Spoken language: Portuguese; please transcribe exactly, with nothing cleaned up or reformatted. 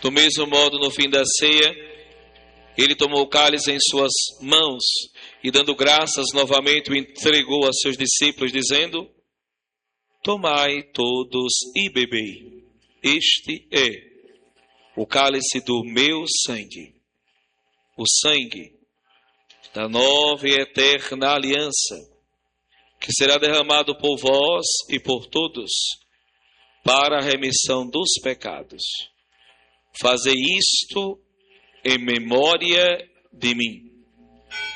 Do mesmo modo, no fim da ceia, ele tomou o cálice em suas mãos e, dando graças novamente, o entregou a seus discípulos, dizendo: tomai todos e bebei. Este é o cálice do meu sangue, o sangue da nova e eterna aliança, que será derramado por vós e por todos, para a remissão dos pecados. Fazei isto em memória de mim.